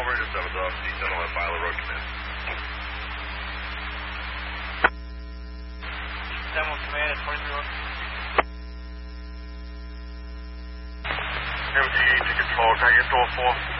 over, just that was off C10 on Viola Road Command. 7 Command at 23 Road. MD to control, can I get door 4?